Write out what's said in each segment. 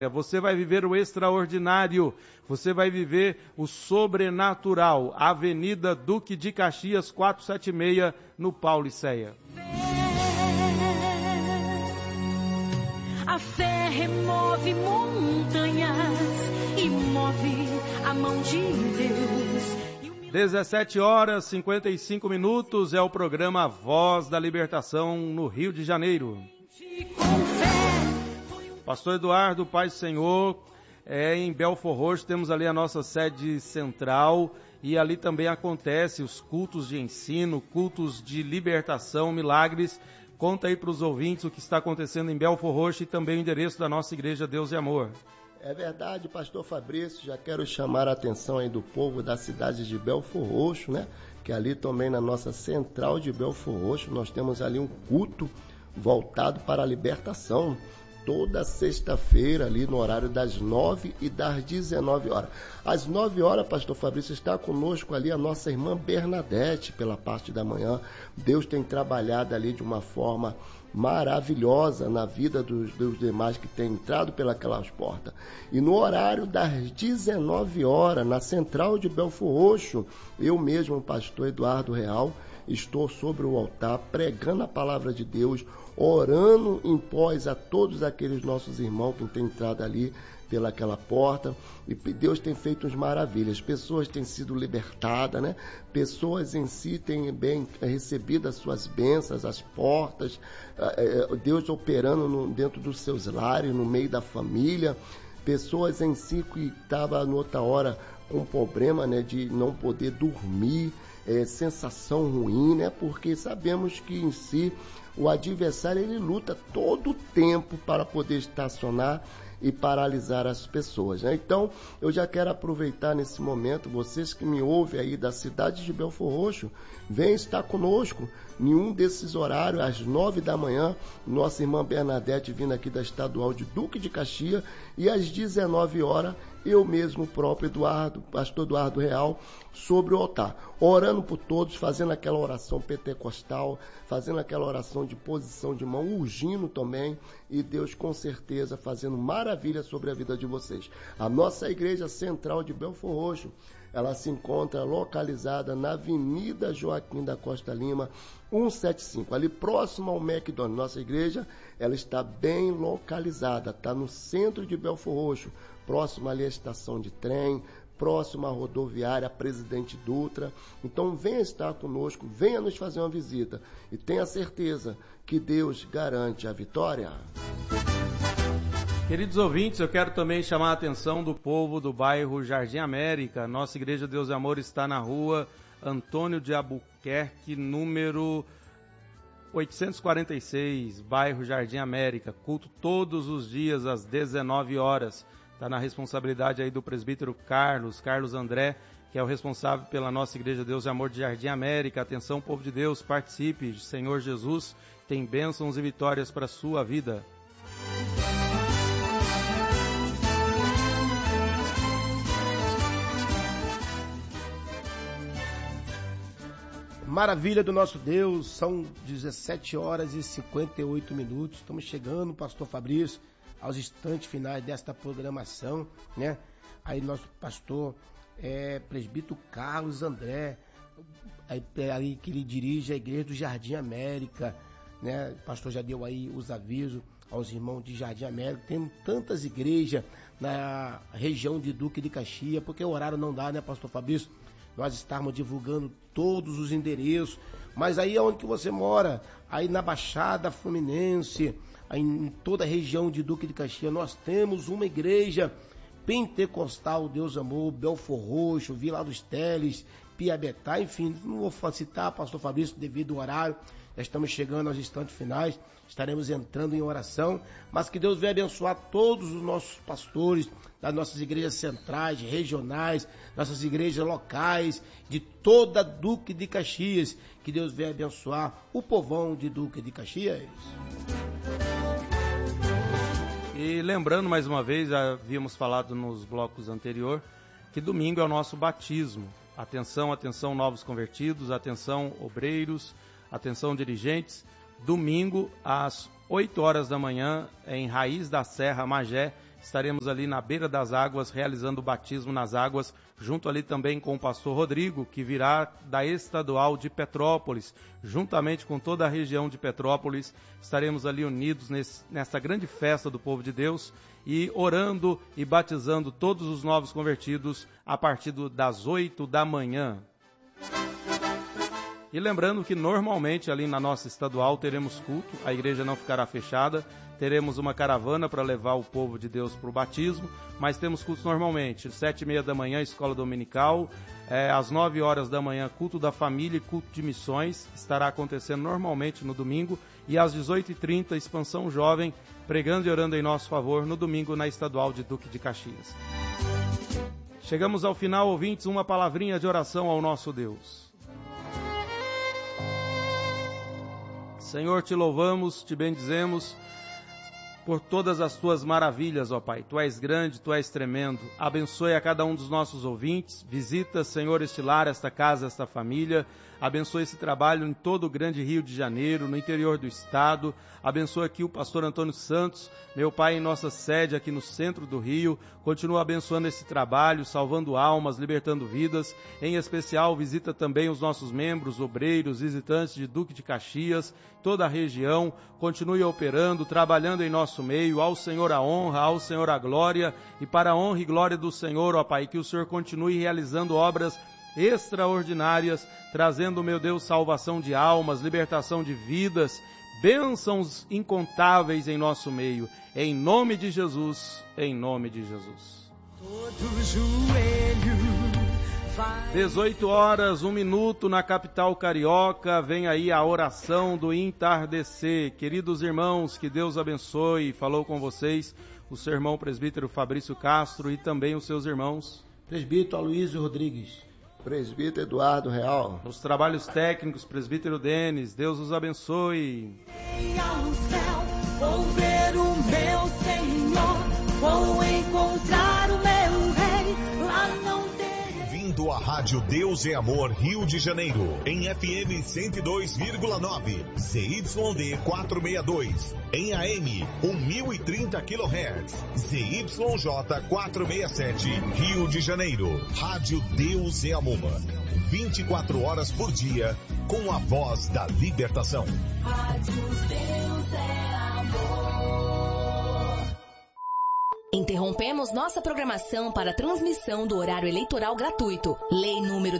Você vai viver o extraordinário, você vai viver o sobrenatural. Avenida Duque de Caxias, 476, no Paulicéia. A fé remove montanhas e move a mão de Deus. 17h55 é o programa Voz da Libertação no Rio de Janeiro. Pastor Eduardo, Paz do Senhor, em Belfor Roxo, temos ali a nossa sede central e ali também acontece os cultos de ensino, cultos de libertação, milagres. Conta aí para os ouvintes o que está acontecendo em Belfor Roxo e também o endereço da nossa igreja Deus e Amor. É verdade, pastor Fabrício, já quero chamar a atenção aí do povo da cidade de Belfor Roxo, né? Que ali também na nossa central de Belfor Roxo, nós temos ali um culto voltado para a libertação. Toda sexta-feira ali no horário das 9 e das 19 horas. Às 9 horas, pastor Fabrício, está conosco ali a nossa irmã Bernadette pela parte da manhã. Deus tem trabalhado ali de uma forma maravilhosa na vida dos demais que têm entrado pelas portas. E no horário das 19 horas, na central de Belfor Roxo, eu mesmo, pastor Eduardo Real, estou sobre o altar pregando a palavra de Deus, orando em pós a todos aqueles nossos irmãos que têm entrado ali pelaquela porta, e Deus tem feito as maravilhas, pessoas têm sido libertadas, né? Pessoas em si têm bem recebido as suas bênçãos, as portas, Deus operando dentro dos seus lares, no meio da família, pessoas em si que estavam noutra hora com problema, né, de não poder dormir, sensação ruim, né? Porque sabemos que em si o adversário ele luta todo o tempo para poder estacionar e paralisar as pessoas, né? Então, eu já quero aproveitar nesse momento, vocês que me ouvem aí da cidade de Belfor Roxo, vem estar conosco em um desses horários, às 9 da manhã, nossa irmã Bernadette vindo aqui da Estadual de Duque de Caxias, e às 19 horas, eu mesmo próprio, Eduardo, pastor Eduardo Real, sobre o altar, orando por todos, fazendo aquela oração pentecostal, fazendo aquela oração de posição de mão, urgindo também, e Deus com certeza fazendo maravilha sobre a vida de vocês. A nossa igreja central de Belfor Roxo, ela se encontra localizada na Avenida Joaquim da Costa Lima, 175, ali próximo ao McDonald's. Nossa igreja, ela está bem localizada, está no centro de Belfor Roxo, próximo ali à estação de trem, próximo à rodoviária Presidente Dutra. Então venha estar conosco, venha nos fazer uma visita e tenha certeza que Deus garante a vitória. Queridos ouvintes, eu quero também chamar a atenção do povo do bairro Jardim América. Nossa igreja Deus e Amor está na rua Antônio de Albuquerque, número 846, bairro Jardim América. Culto todos os dias às 19 horas. Está na responsabilidade aí do presbítero Carlos André, que é o responsável pela nossa igreja Deus e Amor de Jardim América. Atenção, povo de Deus, participe. Senhor Jesus tem bênçãos e vitórias para a sua vida. Maravilha do nosso Deus, são 17 horas e 58 minutos. Estamos chegando, pastor Fabrício, aos instantes finais desta programação, né? Aí nosso pastor presbítero Carlos André, aí que ele dirige a igreja do Jardim América, né? O pastor já deu aí os avisos aos irmãos de Jardim América. Tem tantas igrejas na região de Duque de Caxias, porque o horário não dá, né, pastor Fabrício? Nós estamos divulgando todos os endereços, mas aí é onde que você mora, aí na Baixada Fluminense, aí em toda a região de Duque de Caxias, nós temos uma igreja pentecostal, Deus Amor, Belfor Roxo, Vila dos Teles, Piabetá, enfim, não vou citar, pastor Fabrício, devido ao horário, já estamos chegando aos instantes finais, estaremos entrando em oração, mas que Deus venha abençoar todos os nossos pastores, das nossas igrejas centrais, regionais, nossas igrejas locais, de toda Duque de Caxias, que Deus venha abençoar o povão de Duque de Caxias. E lembrando mais uma vez, havíamos falado nos blocos anteriores, que domingo é o nosso batismo. Atenção, atenção, novos convertidos, atenção, obreiros, atenção, dirigentes. Domingo, às 8 horas da manhã, em Raiz da Serra, Magé, estaremos ali na beira das águas, realizando o batismo nas águas, junto ali também com o pastor Rodrigo, que virá da Estadual de Petrópolis, juntamente com toda a região de Petrópolis, estaremos ali unidos nessa grande festa do povo de Deus, e orando e batizando todos os novos convertidos a partir das 8 da manhã. E lembrando que normalmente ali na nossa estadual teremos culto, a igreja não ficará fechada, teremos uma caravana para levar o povo de Deus para o batismo, mas temos cultos normalmente, 7h30 da manhã, escola dominical, às 9 horas da manhã, culto da família e culto de missões, estará acontecendo normalmente no domingo, e às 18h30, expansão jovem, pregando e orando em nosso favor, no domingo na estadual de Duque de Caxias. Chegamos ao final, ouvintes, uma palavrinha de oração ao nosso Deus. Senhor, te louvamos, te bendizemos por todas as tuas maravilhas, ó Pai. Tu és grande, tu és tremendo. Abençoe a cada um dos nossos ouvintes. Visita, Senhor, este lar, esta casa, esta família. Abençoe esse trabalho em todo o grande Rio de Janeiro, no interior do estado. Abençoe aqui o pastor Antônio Santos, meu Pai, em nossa sede aqui no centro do Rio. Continua abençoando esse trabalho, salvando almas, libertando vidas. Em especial, visita também os nossos membros, obreiros, visitantes de Duque de Caxias, toda a região. Continue operando, trabalhando em nosso meio. Ao Senhor a honra, ao Senhor a glória. E para a honra e glória do Senhor, ó Pai, que o Senhor continue realizando obras extraordinárias, trazendo, meu Deus, salvação de almas, libertação de vidas, bênçãos incontáveis em nosso meio. Em nome de Jesus, em nome de Jesus. 18 horas, 1 minuto na capital carioca. Vem aí a oração do entardecer. Queridos irmãos, que Deus abençoe. Falou com vocês o seu irmão presbítero Fabrício Castro e também os seus irmãos. Presbítero Aloysio Rodrigues. Presbítero Eduardo Real. Nos trabalhos técnicos, presbítero Denis. Deus os abençoe. Ao céu, vou ver o meu Senhor, vou encontrar o meu Rei, lá não tem. Vindo a Rádio Deus é Amor Rio de Janeiro, em FM 102,9, ZYD 462, em AM 1030 kHz, ZYJ 467, Rio de Janeiro. Rádio Deus é Amor, 24 horas por dia, com a voz da libertação. Rádio Deus é amor. Interrompemos nossa programação para transmissão do horário eleitoral gratuito. Lei número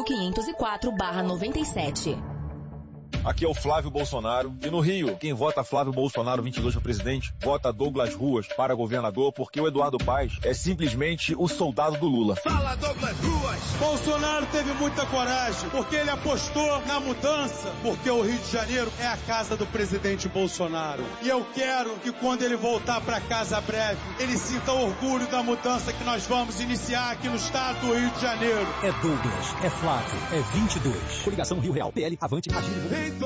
9.504/97. Aqui é o Flávio Bolsonaro. E no Rio, quem vota Flávio Bolsonaro 22 para presidente, vota Douglas Ruas para governador, porque o Eduardo Paes é simplesmente o soldado do Lula. Fala, Douglas Ruas! Bolsonaro teve muita coragem, porque ele apostou na mudança, porque o Rio de Janeiro é a casa do presidente Bolsonaro. E eu quero que quando ele voltar para casa breve, ele sinta orgulho da mudança que nós vamos iniciar aqui no estado do Rio de Janeiro. É Douglas, é Flávio, é 22. Coligação Rio Real, PL, Avante, Agir.